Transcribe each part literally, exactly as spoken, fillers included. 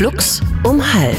Flux um halb.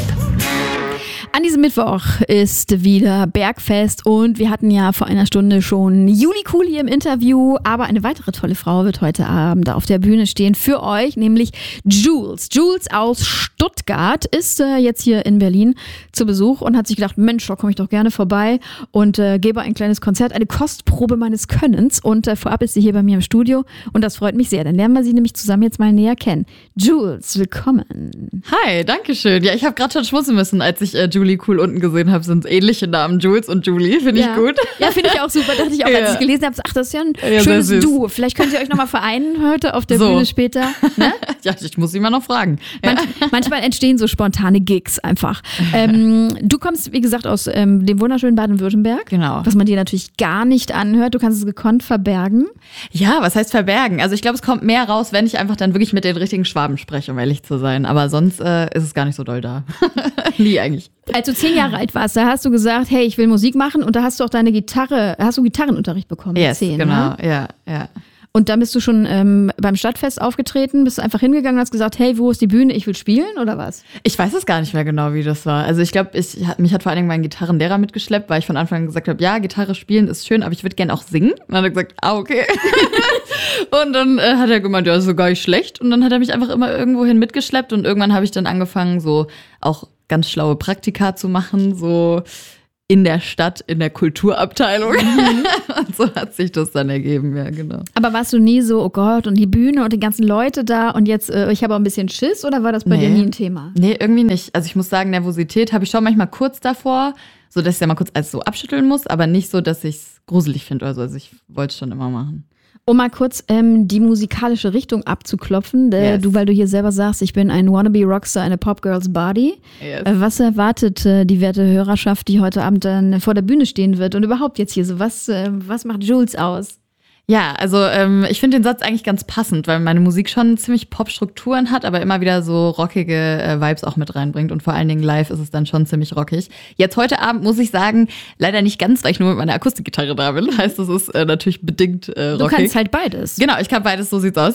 An diesem Mittwoch ist wieder Bergfest und wir hatten ja vor einer Stunde schon Juli Cooley im Interview, aber eine weitere tolle Frau wird heute Abend auf der Bühne stehen für euch, nämlich Jules. Jules aus Stuttgart ist äh, jetzt hier in Berlin zu Besuch und hat sich gedacht, Mensch, da komme ich doch gerne vorbei und äh, gebe ein kleines Konzert, eine Kostprobe meines Könnens und äh, vorab ist sie hier bei mir im Studio und das freut mich sehr, dann lernen wir sie nämlich zusammen jetzt mal näher kennen. Jules, willkommen. Hi, danke schön. Ja, ich habe gerade schon schmunzeln müssen, als ich äh, Julie Cool unten gesehen habe, sind ähnliche Namen, Jules und Julie, finde ja. ich gut. Ja, finde ich auch super, dachte ich auch, als ja. ich gelesen habe, ach, das ist ja ein ja, schönes Duo. Vielleicht könnt ihr euch nochmal vereinen heute auf der so. Bühne später. Ne? Ja, ich muss sie mal noch fragen. Manch, ja. Manchmal entstehen so spontane Gigs einfach. Ähm, du kommst, wie gesagt, aus ähm, dem wunderschönen Baden-Württemberg. Genau. Was man dir natürlich gar nicht anhört. Du kannst es gekonnt verbergen. Ja, was heißt verbergen? Also ich glaube, es kommt mehr raus, wenn ich einfach dann wirklich mit den richtigen Schwaben spreche, um ehrlich zu sein. Aber sonst äh, ist es gar nicht so doll da. Nie eigentlich. Als du zehn Jahre alt warst, da hast du gesagt, hey, ich will Musik machen und da hast du auch deine Gitarre, hast du Gitarrenunterricht bekommen mit yes, zehn, genau, ne? ja, ja. Und dann bist du schon ähm, beim Stadtfest aufgetreten, bist du einfach hingegangen und hast gesagt, hey, wo ist die Bühne, ich will spielen oder was? Ich weiß es gar nicht mehr genau, wie das war. Also ich glaube, ich, mich hat vor allen Dingen mein Gitarrenlehrer mitgeschleppt, weil ich von Anfang an gesagt habe, ja, Gitarre spielen ist schön, aber ich würde gerne auch singen. Und dann hat er gesagt, ah, okay. Und dann äh, hat er gemeint, ja, ist so gar nicht schlecht. Und dann hat er mich einfach immer irgendwohin mitgeschleppt und irgendwann habe ich dann angefangen, so auch ganz schlaue Praktika zu machen, so in der Stadt, in der Kulturabteilung. Mhm. Und so hat sich das dann ergeben, ja, genau. Aber warst du nie so, oh Gott, und die Bühne und die ganzen Leute da und jetzt, äh, ich habe auch ein bisschen Schiss oder war das bei nee. dir nie ein Thema? Nee, irgendwie nicht. Also ich muss sagen, Nervosität habe ich schon manchmal kurz davor, so dass ich ja mal kurz alles so abschütteln muss, aber nicht so, dass ich es gruselig finde oder so. Also ich wollte es schon immer machen. Um mal kurz ähm, die musikalische Richtung abzuklopfen, äh, Yes. du, weil du hier selber sagst, ich bin ein Wannabe-Rockstar, eine Popgirls Body. Yes. Äh, was erwartet äh, die werte Hörerschaft, die heute Abend dann vor der Bühne stehen wird und überhaupt jetzt hier so, was, äh, was macht Jules aus? Ja, also ähm, ich finde den Satz eigentlich ganz passend, weil meine Musik schon ziemlich Pop-Strukturen hat, aber immer wieder so rockige äh, Vibes auch mit reinbringt und vor allen Dingen live ist es dann schon ziemlich rockig. Jetzt heute Abend muss ich sagen, leider nicht ganz, weil ich nur mit meiner Akustikgitarre da bin. Heißt, es ist äh, natürlich bedingt äh, rockig. Du kannst halt beides. Genau, ich kann beides, so sieht's aus.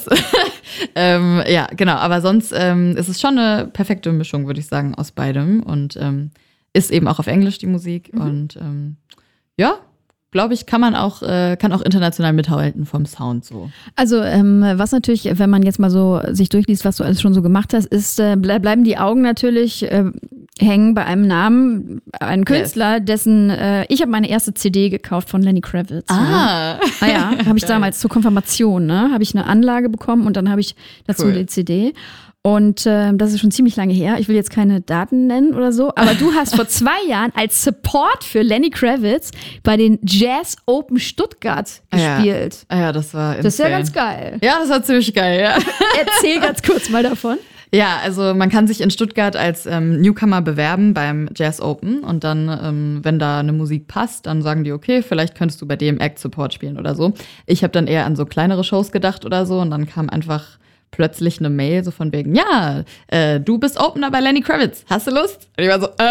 ähm, ja, genau, aber sonst ähm, ist es schon eine perfekte Mischung, würde ich sagen, aus beidem und ähm, ist eben auch auf Englisch die Musik mhm. und ähm, ja, glaube ich, kann man auch, äh, kann auch international mithalten vom Sound so. Also ähm, was natürlich, wenn man jetzt mal so sich durchliest, was du alles schon so gemacht hast, ist, äh, ble- bleiben die Augen natürlich äh, hängen bei einem Namen, ein Künstler, yes. dessen, äh, ich habe meine erste C D gekauft von Lenny Kravitz. Ah. Ja, ah, ja habe ich damals zur Konfirmation, ne, habe ich eine Anlage bekommen und dann habe ich dazu cool. die C D. Und äh, das ist schon ziemlich lange her. Ich will jetzt keine Daten nennen oder so. Aber du hast vor zwei Jahren als Support für Lenny Kravitz bei den Jazz Open Stuttgart gespielt. Ja, ja das war insane. Das ist ja ganz geil. Ja, das war ziemlich geil, ja. Erzähl ganz kurz mal davon. Ja, also man kann sich in Stuttgart als ähm, Newcomer bewerben beim Jazz Open und dann, ähm, wenn da eine Musik passt, dann sagen die, okay, vielleicht könntest du bei dem Act Support spielen oder so. Ich habe dann eher an so kleinere Shows gedacht oder so und dann kam einfach plötzlich eine Mail so von wegen, ja, äh, du bist Opener bei Lenny Kravitz, hast du Lust? Und ich war so, äh,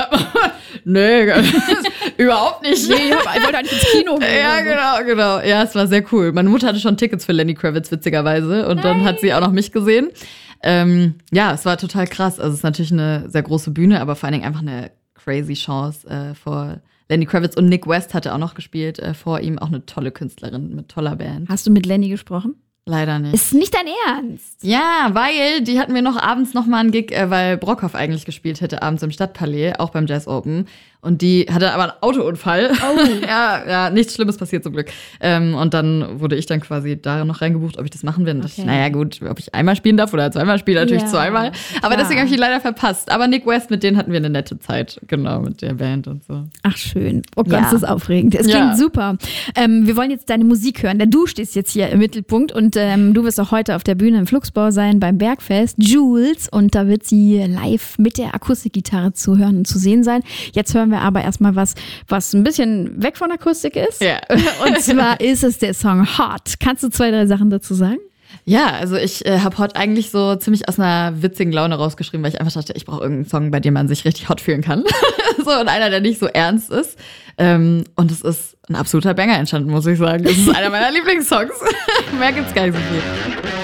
nee, überhaupt nicht. Nee, ich wollte eigentlich ins Kino gehen. Ja, genau, genau. Ja, es war sehr cool. Meine Mutter hatte schon Tickets für Lenny Kravitz, witzigerweise. Und Nein. dann hat sie auch noch mich gesehen. Ähm, ja, es war total krass. Also es ist natürlich eine sehr große Bühne, aber vor allen Dingen einfach eine crazy Chance äh, vor Lenny Kravitz. Und Nick West hatte auch noch gespielt äh, vor ihm. Auch eine tolle Künstlerin mit toller Band. Hast du mit Lenny gesprochen? Leider nicht. Ist nicht dein Ernst? Ja, weil die hatten wir noch abends noch mal einen Gig, äh, weil Brockhoff eigentlich gespielt hätte, abends im Stadtpalais, auch beim Jazz Open. Und die hatte aber einen Autounfall. Oh. ja, ja, nichts Schlimmes passiert zum Glück. Ähm, und dann wurde ich dann quasi da noch reingebucht, ob ich das machen will. Und okay. dachte ich, naja gut, ob ich einmal spielen darf oder zweimal spielen, natürlich ja, zweimal. Aber klar. Deswegen habe ich ihn leider verpasst. Aber Nick West, mit denen hatten wir eine nette Zeit. Genau, mit der Band und so. Ach schön. Oh Gott, ja. das ist aufregend. Es klingt ja. super. Ähm, wir wollen jetzt deine Musik hören, denn du stehst jetzt hier im Mittelpunkt und ähm, du wirst auch heute auf der Bühne im Fluxbau sein beim Bergfest. Jules, und da wird sie live mit der Akustikgitarre zu hören und zu sehen sein. Jetzt hören wir aber erstmal was, was ein bisschen weg von Akustik ist. Ja. Und zwar ist es der Song Hot. Kannst du zwei, drei Sachen dazu sagen? Ja, also ich äh, habe Hot eigentlich so ziemlich aus einer witzigen Laune rausgeschrieben, weil ich einfach dachte, ich brauche irgendeinen Song, bei dem man sich richtig hot fühlen kann. So, und einer, der nicht so ernst ist. Ähm, und es ist ein absoluter Banger entstanden, muss ich sagen. Es ist einer meiner Lieblingssongs. Mehr gibt's gar nicht so viel.